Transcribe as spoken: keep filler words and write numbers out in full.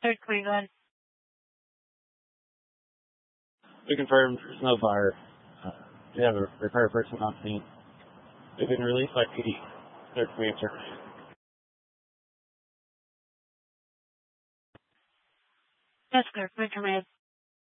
Third clear, go ahead. We confirmed there's no fire. Uh, we have a repair person on scene. We've been released by P D. Third clear, sir. That's clear. Clear, terminated.